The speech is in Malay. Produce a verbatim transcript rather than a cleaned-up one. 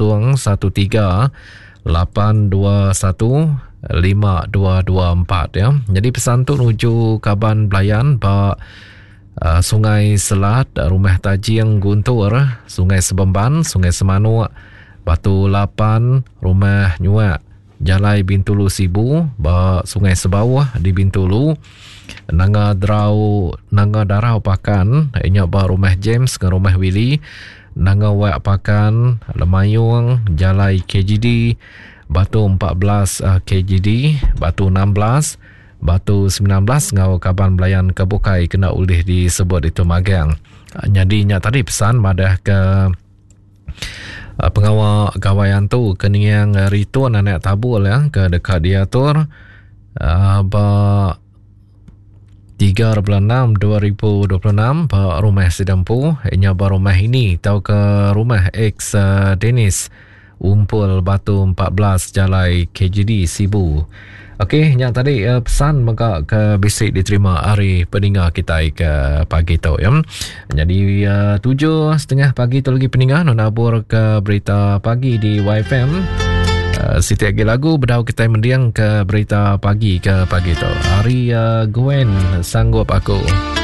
kosong satu tiga lapan dua satu lima dua dua empat ya. Jadi pesan tu menuju Kaban Belayan ba uh, Sungai Selat, Rumah Tajing Guntur, Sungai Sebemban, Sungai Semanu, Batu Lapan, Rumah Nyuak, Jalai Bintulu Sibu, ba Sungai Sebawah di Bintulu, Nanga Drau, Nanga Darau Pakan, inya ba Rumah James ke Rumah Willy, Nanga Wak Pakan, Lemayung, Jalai K G D, Batu empat belas uh, K G D, Batu enam belas, Batu sembilan belas ngau Kaban Belayan Kebukai kena ulih disebut itu magang. Uh, Nyadinya tadi pesan madah ke uh, pengawal gawaian tu keniang ritun anak tabul ya ke dekat diatur uh, ba tiga bulan enam dua ribu dua puluh enam ba rumah Sidampu inya ba rumah ini tau ke rumah ex uh, Dennis Umpul Batu empat belas Jalai K G D Sibu. Okey, yang tadi uh, pesan maka ke bisik diterima hari pendengar kita ke pagi tu ya. Jadi uh, tujuh setengah pagi tu lagi pendengar nak nabur ke berita pagi di Y F M. Uh, Siti lagi lagu berdau kita mendiang ke berita pagi ke pagi tu. Hari uh, Gwen sanggup aku.